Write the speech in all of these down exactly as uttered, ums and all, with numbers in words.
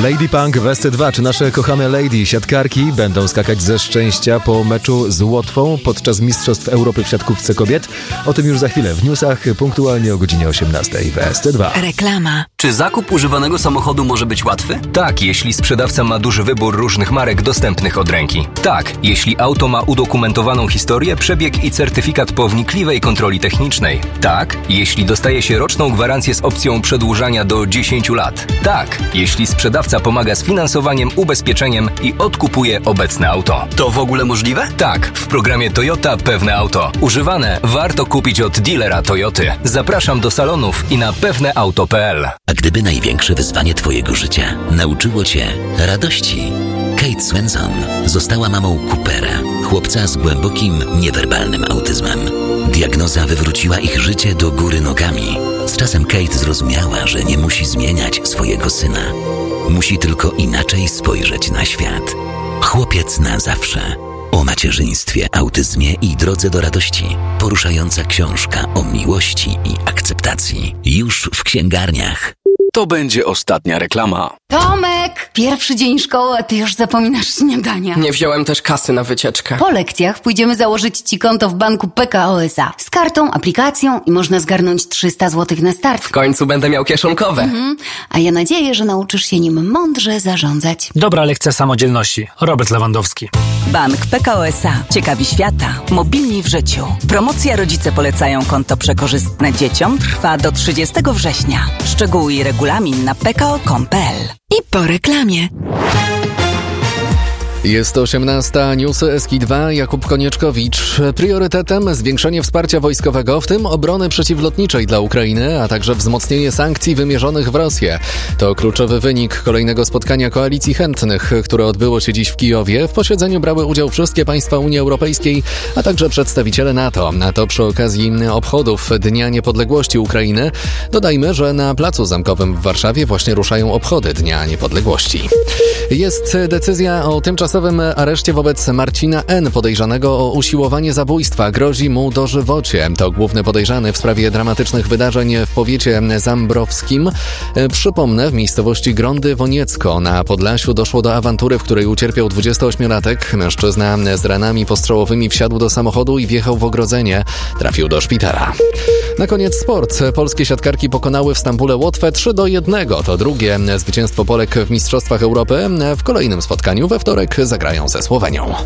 Lady Punk w S C dwa. Czy nasze kochane lady siatkarki będą skakać ze szczęścia po meczu z Łotwą podczas Mistrzostw Europy w siatkówce kobiet? O tym już za chwilę w newsach, punktualnie o godzinie osiemnastej w S C dwa. Reklama. Czy zakup używanego samochodu może być łatwy? Tak, jeśli sprzedawca ma duży wybór różnych marek dostępnych od ręki. Tak, jeśli auto ma udokumentowaną historię, przebieg i certyfikat po wnikliwej kontroli technicznej. Tak, jeśli dostaje się roczną gwarancję z opcją przedłużania do dziesięciu lat. Tak, jeśli sprzedawca pomaga z finansowaniem, ubezpieczeniem i odkupuje obecne auto. To w ogóle możliwe? Tak, w programie Toyota Pewne Auto. Używane warto kupić od dealera Toyoty. Zapraszam do salonów i na pewneauto kropka p l. A gdyby największe wyzwanie twojego życia nauczyło cię radości? Kate Swenson została mamą Coopera, chłopca z głębokim, niewerbalnym autyzmem. Diagnoza wywróciła ich życie do góry nogami. Z czasem Kate zrozumiała, że nie musi zmieniać swojego syna. Musi tylko inaczej spojrzeć na świat. Chłopiec na zawsze. O macierzyństwie, autyzmie i drodze do radości. Poruszająca książka o miłości i akceptacji. Już w księgarniach. To będzie ostatnia reklama. Tomek! Pierwszy dzień szkoły, a ty już zapominasz śniadania. Nie wziąłem też kasy na wycieczkę. Po lekcjach pójdziemy założyć ci konto w banku P K O S A. Z kartą, aplikacją i można zgarnąć trzysta złotych na start. W końcu będę miał kieszonkowe. Mhm. A ja nadzieję, że nauczysz się nim mądrze zarządzać. Dobra lekcja samodzielności. Robert Lewandowski. Bank P K O S A. Ciekawi świata. Mobilni w życiu. Promocja Rodzice polecają konto przekorzystne dzieciom trwa do trzydziestego września. Szczegóły i regulamin na p k o kropka com kropka p l. I po reklamie. Jest osiemnasta, newsy S K dwa, Jakub Konieczkowicz. Priorytetem zwiększenie wsparcia wojskowego, w tym obrony przeciwlotniczej dla Ukrainy, a także wzmocnienie sankcji wymierzonych w Rosję. To kluczowy wynik kolejnego spotkania Koalicji Chętnych, które odbyło się dziś w Kijowie. W posiedzeniu brały udział wszystkie państwa Unii Europejskiej, a także przedstawiciele NATO. A to przy okazji obchodów Dnia Niepodległości Ukrainy. Dodajmy, że na Placu Zamkowym w Warszawie właśnie ruszają obchody Dnia Niepodległości. Jest decyzja o tymczasowym areszcie wobec Marcina N., podejrzanego o usiłowanie zabójstwa. Grozi mu dożywocie. To główny podejrzany w sprawie dramatycznych wydarzeń w powiecie zambrowskim. Przypomnę, w miejscowości Grądy Woniecko na Podlasiu doszło do awantury, w której ucierpiał dwudziestoośmiolatek. Mężczyzna z ranami postrzałowymi wsiadł do samochodu i wjechał w ogrodzenie. Trafił do szpitala. Na koniec sport. Polskie siatkarki pokonały w Stambule Łotwę trzy do jednego. To drugie zwycięstwo Polek w Mistrzostwach Europy. W kolejnym spotkaniu we wtorek zagrają ze Słowenią.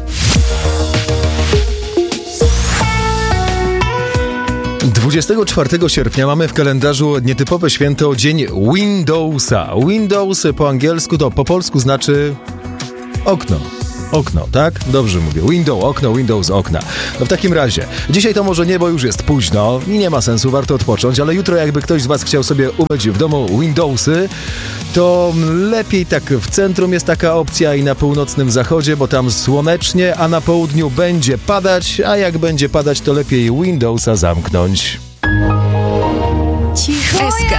dwudziestego czwartego sierpnia mamy w kalendarzu nietypowe święto, dzień Windowsa. Windows po angielsku to po polsku znaczy okno. Okno, tak? Dobrze mówię. Window, okno, Windows, okna. No w takim razie, dzisiaj to może nie, bo już jest późno i nie ma sensu, warto odpocząć, ale jutro jakby ktoś z was chciał sobie umyć w domu Windowsy, to lepiej tak w centrum jest taka opcja i na północnym zachodzie, bo tam słonecznie, a na południu będzie padać, a jak będzie padać, to lepiej Windowsa zamknąć. Cicho.